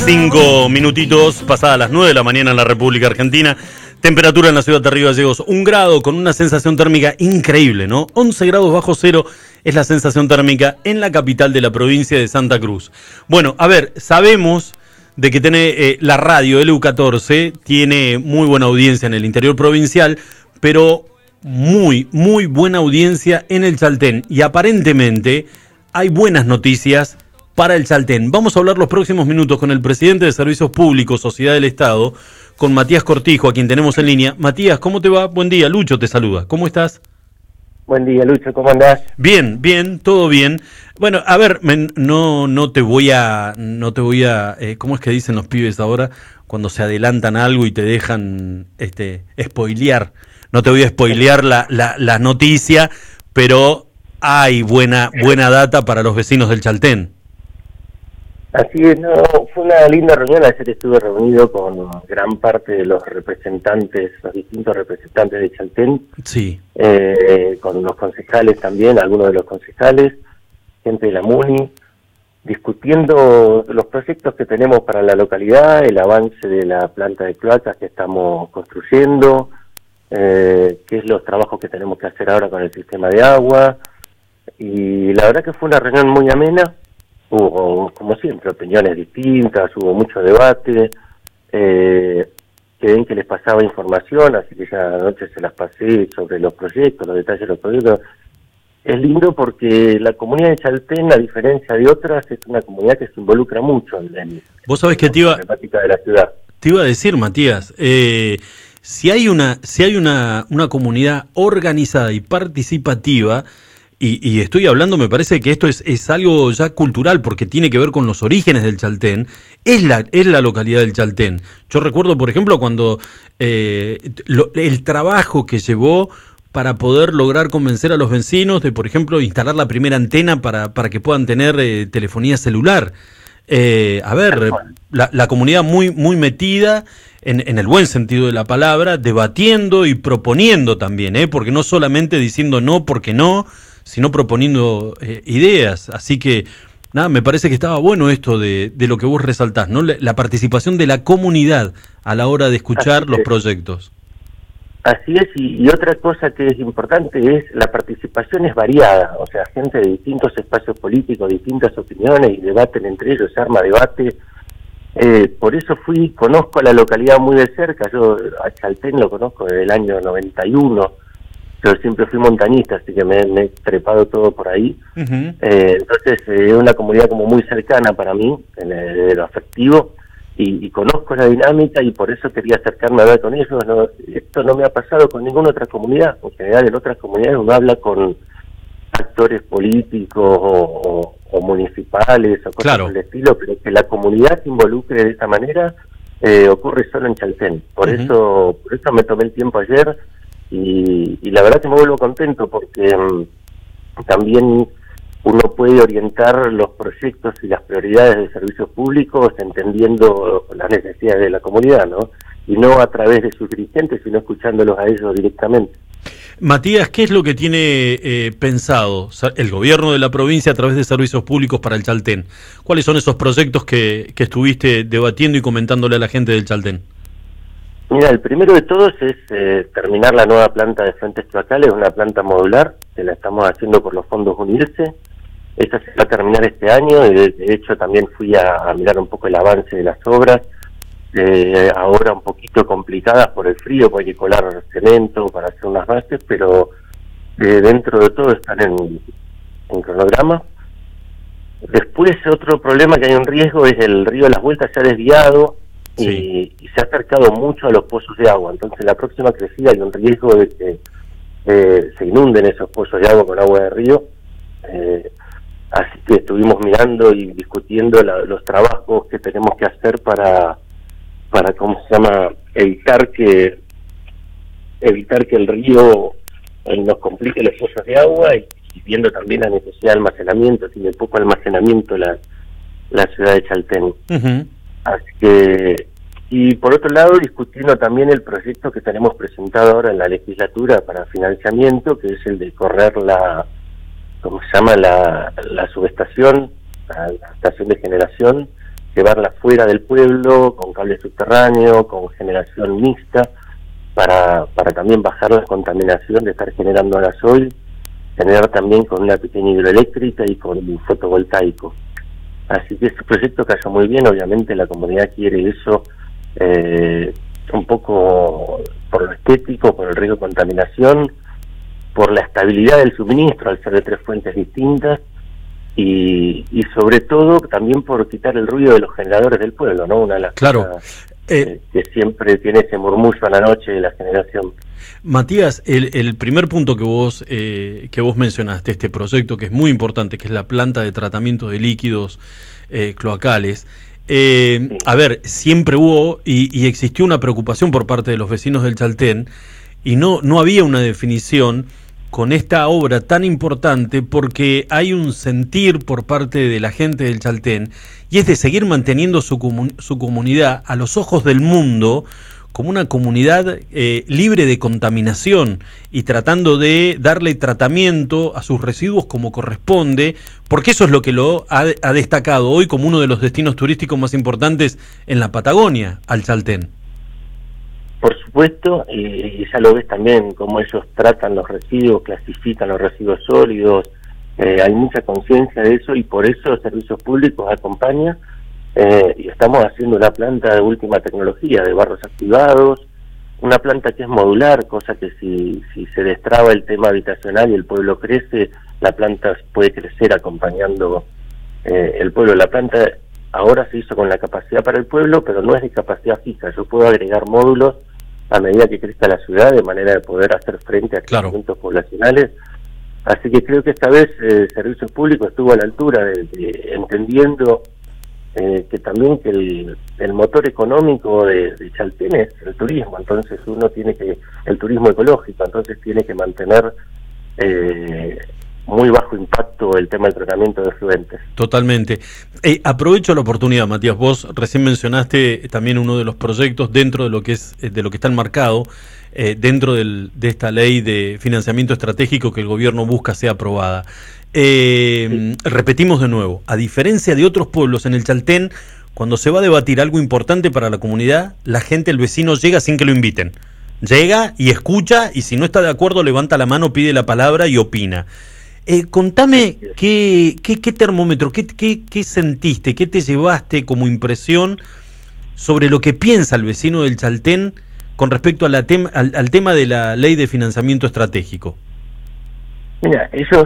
Cinco minutitos, pasadas las 9 de la mañana en la República Argentina. Temperatura en la ciudad de Río Gallegos, 1 grado, con una sensación térmica increíble, ¿no? 11 grados bajo cero es la sensación térmica en la capital de la provincia de Santa Cruz. Bueno, a ver, sabemos de que tiene la radio LU14, tiene muy buena audiencia en el interior provincial, pero muy buena audiencia en el Chaltén. Y aparentemente hay buenas noticias para el Chaltén. Vamos a hablar los próximos minutos con el presidente de Servicios Públicos, Sociedad del Estado, con Matías Cortijo, a quien tenemos en línea. Matías, ¿cómo te va? Buen día, Lucho te saluda. ¿Cómo estás? Buen día, Lucho, ¿cómo andás? Bien, todo bien. Bueno, a ver, no te voy a, ¿cómo es que dicen los pibes ahora cuando se adelantan a algo y te dejan spoilear? No te voy a spoilear la noticia, pero hay buena data para los vecinos del Chaltén. Así es, no, fue una linda reunión. Ayer estuve reunido con gran parte de los representantes, los distintos representantes de Chaltén, sí, con los concejales también, algunos de los concejales, gente de la MUNI, discutiendo los proyectos que tenemos para la localidad, el avance de la planta de cloacas que estamos construyendo, qué es los trabajos que tenemos que hacer ahora con el sistema de agua, y la verdad que fue una reunión muy amena. Hubo, como siempre, opiniones distintas, hubo mucho debate, que ven que les pasaba información, así que ya anoche se las pasé sobre los proyectos, los detalles de los proyectos. Es lindo porque la comunidad de Chaltén, a diferencia de otras, es una comunidad que se involucra mucho en vos sabés que la temática de la ciudad. Te iba a decir, Matías, si hay una comunidad organizada y participativa, y estoy hablando, me parece que esto es algo ya cultural, porque tiene que ver con los orígenes del Chaltén, es la localidad del Chaltén. Yo recuerdo, por ejemplo, cuando el trabajo que llevó para poder lograr convencer a los vecinos de, por ejemplo, instalar la primera antena para que puedan tener telefonía celular. La comunidad muy metida, en el buen sentido de la palabra, debatiendo y proponiendo también, porque no solamente diciendo no porque no, sino proponiendo ideas. Así que, nada, me parece que estaba bueno esto de lo que vos resaltás, ¿no? La participación de la comunidad a la hora de escuchar los proyectos. Así es, y otra cosa que es importante es la participación es variada, o sea, gente de distintos espacios políticos, distintas opiniones, y debaten entre ellos, se arma debate. Por eso conozco a la localidad muy de cerca. Yo a Chaltén lo conozco desde el año 91, yo siempre fui montañista, así que me he trepado todo por ahí. Uh-huh. Entonces es una comunidad como muy cercana para mí, de lo afectivo, y conozco la dinámica, y por eso quería acercarme a hablar con ellos. No, esto no me ha pasado con ninguna otra comunidad. En general, en otras comunidades uno habla con actores políticos o municipales o cosas del estilo, pero que la comunidad se involucre de esa manera ocurre solo en Chaltén. Por eso me tomé el tiempo ayer, y la verdad que me vuelvo contento porque también uno puede orientar los proyectos y las prioridades de servicios públicos entendiendo las necesidades de la comunidad, ¿no? Y no a través de sus dirigentes, sino escuchándolos a ellos directamente. Matías, ¿qué es lo que tiene pensado el gobierno de la provincia a través de servicios públicos para el Chaltén? ¿Cuáles son esos proyectos que estuviste debatiendo y comentándole a la gente del Chaltén? Mira, el primero de todos es terminar la nueva planta de fuentes cloacales, una planta modular, que la estamos haciendo por los fondos UNIRSE. Esa se va a terminar este año, y de hecho también fui a mirar un poco el avance de las obras, ahora un poquito complicadas por el frío, porque hay que colar cemento para hacer unas bases, pero dentro de todo están en cronograma. Después, otro problema que hay un riesgo es el río de las Vueltas se ha desviado, sí, y se ha acercado mucho a los pozos de agua. Entonces, la próxima crecida hay un riesgo de que se inunden esos pozos de agua con agua de río. Así que estuvimos mirando y discutiendo los trabajos que tenemos que hacer para evitar que el río nos complique los pozos de agua, y viendo también la necesidad de almacenamiento. Tiene poco almacenamiento la ciudad de Chaltén. Uh-huh. Así que, y por otro lado, discutiendo también el proyecto que tenemos presentado ahora en la legislatura para financiamiento, que es el de correr la subestación, la estación de generación llevarla fuera del pueblo, con cable subterráneo, con generación mixta, para también bajar la contaminación de estar generando gasoil, generar también con una pequeña hidroeléctrica y con un fotovoltaico. Así que este proyecto cayó muy bien, obviamente la comunidad quiere eso, un poco por lo estético, por el riesgo de contaminación, por la estabilidad del suministro al ser de 3 fuentes distintas, y sobre todo también por quitar el ruido de los generadores del pueblo, ¿no? Una de las cosas que siempre tiene ese murmullo a la noche de la generación. Matías, el primer punto que vos mencionaste, este proyecto que es muy importante, que es la planta de tratamiento de líquidos cloacales. Sí. A ver, siempre hubo y existió una preocupación por parte de los vecinos del Chaltén, y no había una definición con esta obra tan importante, porque hay un sentir por parte de la gente del Chaltén, y es de seguir manteniendo su comunidad a los ojos del mundo como una comunidad libre de contaminación, y tratando de darle tratamiento a sus residuos como corresponde, porque eso es lo que lo ha destacado hoy como uno de los destinos turísticos más importantes en la Patagonia, al Chaltén. Por supuesto, y ya lo ves también cómo ellos tratan los residuos, clasifican los residuos sólidos, hay mucha conciencia de eso, y por eso Servicios Públicos acompaña, y estamos haciendo una planta de última tecnología, de barros activados, una planta que es modular, cosa que si se destraba el tema habitacional y el pueblo crece, la planta puede crecer acompañando el pueblo. La planta ahora se hizo con la capacidad para el pueblo, pero no es de capacidad fija. Yo puedo agregar módulos a medida que crezca la ciudad, de manera de poder hacer frente a crecimientos poblacionales. Así que creo que esta vez Servicios Públicos estuvo a la altura, entendiendo que también que el motor económico de Chaltén es el turismo. Entonces el turismo ecológico, entonces tiene que mantener muy bajo impacto el tema del tratamiento de efluentes. Totalmente. Aprovecho la oportunidad, Matías. Vos recién mencionaste también uno de los proyectos dentro de lo que está enmarcado dentro de esta ley de financiamiento estratégico que el gobierno busca sea aprobada. Sí. Repetimos de nuevo, a diferencia de otros pueblos en el Chaltén, cuando se va a debatir algo importante para la comunidad, la gente, el vecino, llega sin que lo inviten. Llega y escucha, y si no está de acuerdo levanta la mano, pide la palabra y opina. Contame qué termómetro, qué sentiste, qué te llevaste como impresión sobre lo que piensa el vecino del Chaltén con respecto a al tema de la ley de financiamiento estratégico. Mira, ellos,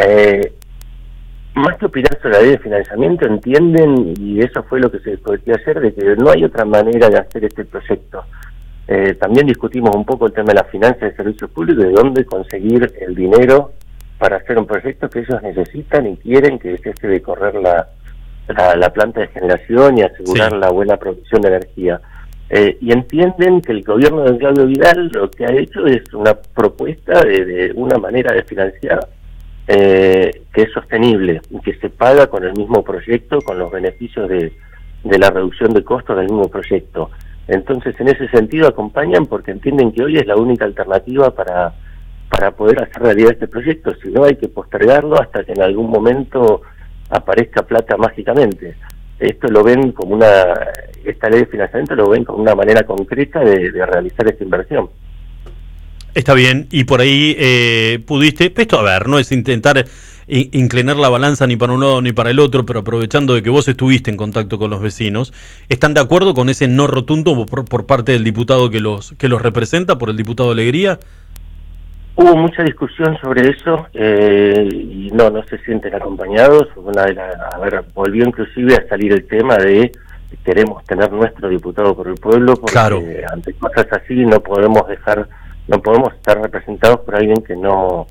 más que opinar sobre la ley de financiamiento, entienden, y eso fue lo que se discutió ayer, de que no hay otra manera de hacer este proyecto. También discutimos un poco el tema de las finanzas de servicios públicos, de dónde conseguir el dinero para hacer un proyecto que ellos necesitan y quieren, que es este de correr la planta de generación y asegurar la buena producción de energía. Y entienden que el gobierno de Claudio Vidal lo que ha hecho es una propuesta de una manera de financiar que es sostenible y que se paga con el mismo proyecto, con los beneficios de la reducción de costos del mismo proyecto. Entonces, en ese sentido acompañan, porque entienden que hoy es la única alternativa para poder hacer realidad este proyecto. Si no, hay que postergarlo hasta que en algún momento aparezca plata mágicamente. Esto lo ven como esta ley de financiamiento lo ven como una manera concreta de realizar esta inversión. Está bien, y por ahí pudiste, esto, a ver, no es intentar inclinar la balanza ni para un lado ni para el otro, pero aprovechando de que vos estuviste en contacto con los vecinos, ¿están de acuerdo con ese no rotundo por parte del diputado que los representa, por el diputado Alegría? Hubo mucha discusión sobre eso y no se sienten acompañados. Volvió inclusive a salir el tema de queremos tener nuestro diputado por el pueblo, porque ante cosas así no podemos estar representados por alguien que no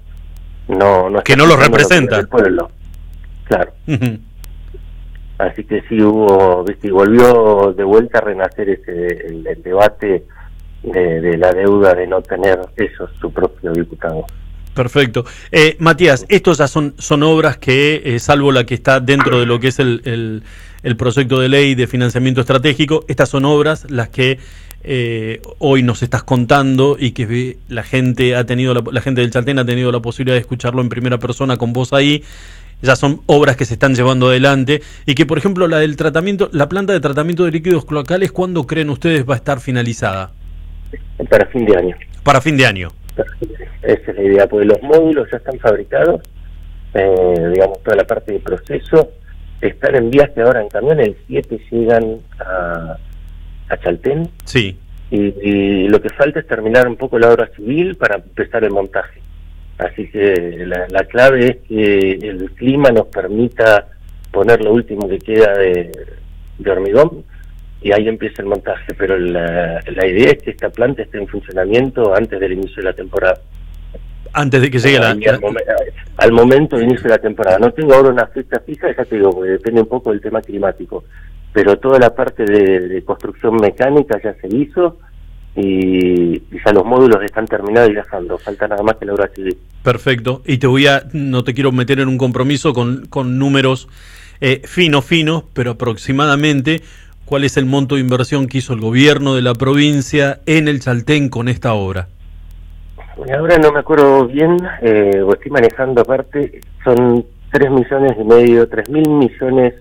los representa el pueblo. Claro. Uh-huh. Así que sí hubo, y volvió de vuelta a renacer el debate de la deuda de no tener su propio diputado. Perfecto. Matías, estos ya son obras que, salvo la que está dentro de lo que es el proyecto de ley de financiamiento estratégico, estas son obras las que hoy nos estás contando y que la gente del Chaltén ha tenido la posibilidad de escucharlo en primera persona con vos ahí. ya son obras que se están llevando adelante y que, por ejemplo, la del tratamiento, la planta de tratamiento de líquidos cloacales, ¿cuándo creen ustedes va a estar finalizada? Para fin de año. Para fin de año. Esa es la idea, porque los módulos ya están fabricados, digamos, toda la parte de proceso, están en viaje ahora en camión, el 7 llegan a Chaltén. Sí. Y lo que falta es terminar un poco la obra civil para empezar el montaje. Así que la clave es que el clima nos permita poner lo último que queda de hormigón y ahí empieza el montaje, pero la idea es que esta planta esté en funcionamiento antes del inicio de la temporada. Antes de que llegue al momento del inicio de la temporada. No tengo ahora una fecha fija, ya te digo, porque depende un poco del tema climático, pero toda la parte de construcción mecánica ya se hizo y ya los módulos están terminados y viajando, falta nada más que la obra civil. Perfecto, y no te quiero meter en un compromiso con números finos, pero aproximadamente, ¿cuál es el monto de inversión que hizo el gobierno de la provincia en el Chaltén con esta obra? Ahora no me acuerdo bien, o estoy manejando aparte, son 3.500.000 millones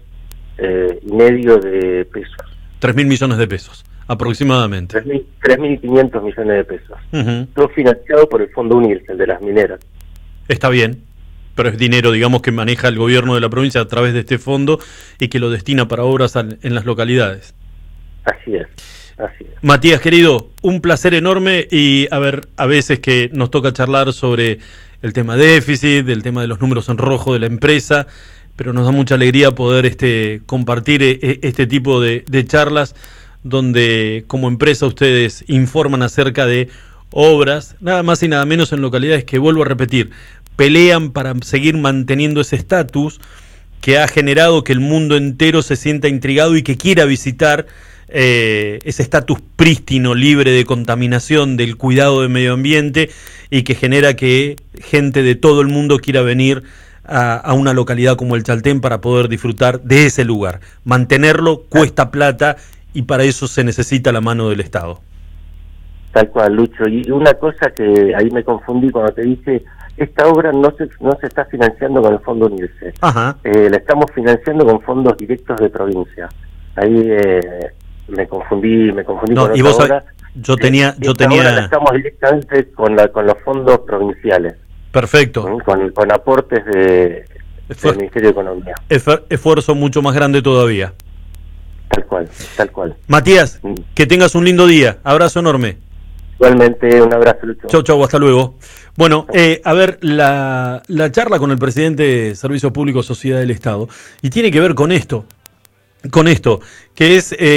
de pesos. 3.000 millones de pesos, aproximadamente. 3.500 millones de pesos. Uh-huh. Todo financiado por el Fondo UNIRSE, el de las mineras. Está bien, pero es dinero, digamos, que maneja el gobierno de la provincia a través de este fondo y que lo destina para obras en las localidades. Así es. Matías, querido, un placer enorme y a veces que nos toca charlar sobre el tema déficit, el tema de los números en rojo de la empresa, pero nos da mucha alegría poder compartir este tipo de charlas donde como empresa ustedes informan acerca de obras, nada más y nada menos en localidades que, vuelvo a repetir, pelean para seguir manteniendo ese estatus que ha generado que el mundo entero se sienta intrigado y que quiera visitar ese estatus prístino, libre de contaminación, del cuidado del medio ambiente, y que genera que gente de todo el mundo quiera venir a una localidad como el Chaltén para poder disfrutar de ese lugar. Mantenerlo cuesta plata y para eso se necesita la mano del Estado. Tal cual, Lucho. Y una cosa que ahí me confundí cuando te dije, esta obra no se está financiando con el Fondo UNIRSE. Ajá. La estamos financiando con fondos directos de provincia. Ahí me confundí no, con y vos otra obra. Yo tenía Ahora la estamos directamente con los fondos provinciales. Perfecto. Con aportes del Ministerio de Economía. Esfuerzo mucho más grande todavía. Tal cual. Matías, que tengas un lindo día. Abrazo enorme. Igualmente, un abrazo, Lucho. Chau, hasta luego. Bueno, a ver, la charla con el presidente de Servicios Públicos Sociedad del Estado, y tiene que ver con esto, que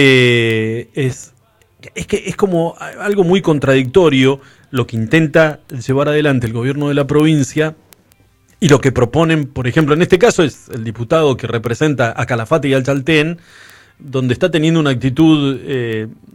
es como algo muy contradictorio lo que intenta llevar adelante el gobierno de la provincia y lo que proponen, por ejemplo, en este caso es el diputado que representa a Calafate y al Chaltén, donde está teniendo una actitud